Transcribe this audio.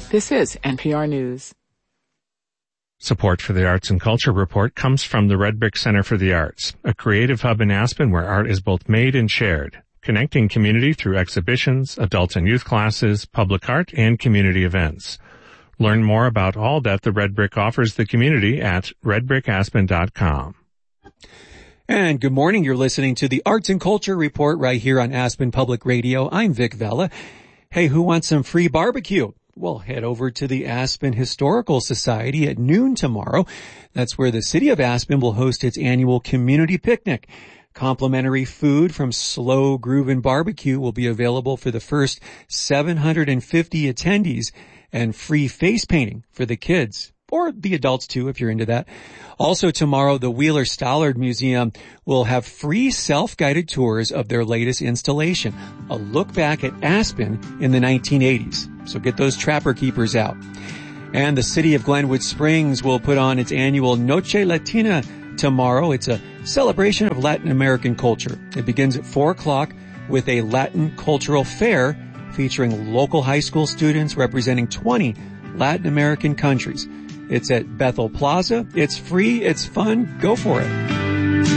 This is NPR News. Support for the Arts and Culture Report comes from the Red Brick Center for the Arts, a creative hub in Aspen where art is both made and shared, connecting community through exhibitions, adult and youth classes, public art, and community events. Learn more about all that the Red Brick offers the community at redbrickaspen.com. And good morning. You're listening to the Arts and Culture Report right here on Aspen Public Radio. I'm Vic Vella. Hey, who wants some free barbecue? Well, head over to the Aspen Historical Society at noon tomorrow. That's where the city of Aspen will host its annual community picnic. Complimentary food from Slow Groovin' Barbecue will be available for the first 750 attendees, and free face painting for the kids. Or the adults too, if you're into that. Also tomorrow, the Wheeler Stallard Museum will have free self-guided tours of their latest installation, a look back at Aspen in the 1980s. So get those trapper keepers out. And the city of Glenwood Springs will put on its annual Noche Latina tomorrow. It's a celebration of Latin American culture. It begins at 4 o'clock with a Latin cultural fair featuring local high school students representing 20 Latin American countries. It's at Bethel Plaza. It's free. It's fun. Go for it.